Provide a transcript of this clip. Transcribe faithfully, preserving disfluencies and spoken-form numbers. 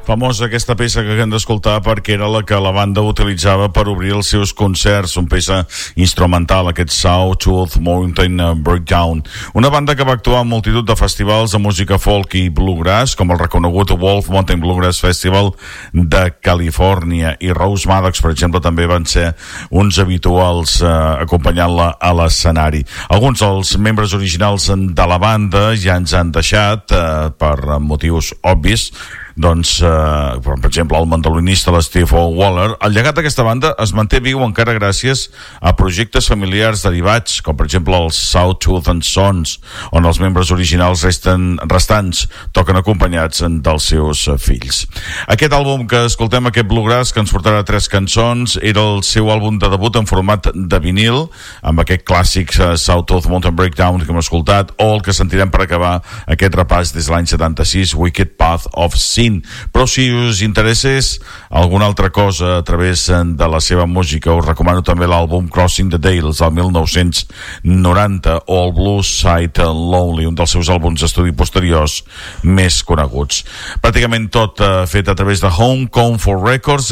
Famosa aquesta peça que hem d'escoltar perquè era la que la banda utilitzava per obrir els seus concerts, una peça instrumental, aquest Sawtooth Mountain Breakdown. Una banda que va actuar en multitud de festivals de música folk i bluegrass, com el reconegut Wolf Mountain Bluegrass Festival de Califòrnia, i Rose Maddox, per exemple, també van ser uns habituals eh, acompanyant-la a l'escenari. Alguns dels membres originals de la banda ja ens han deixat eh, per motius obvis. Doncs, eh, per exemple, el mandolinista l'Steve Waller. El llegat d'aquesta banda es manté viu encara gràcies a projectes familiars derivats, com per exemple els Sawtooth and Sons, on els membres originals resten, restants toquen acompanyats dels seus fills. Aquest àlbum que escoltem, aquest Bluegrass, que ens portarà tres cançons, era el seu àlbum de debut en format de vinil, amb aquest clàssic uh, Sawtooth Mountain Breakdown que hem escoltat, o el que sentirem per acabar aquest repàs des de l'any setanta-sis, Wicked Path of Sin. Però si us interessés alguna altra cosa a través de la seva música, us recomano també l'àlbum Crossing the Dales del mil nou-cents noranta o el Blue Side Lonely, un dels seus àlbums d'estudi posteriors més coneguts. Pràcticament tot eh, fet a través de Home Comfort Records.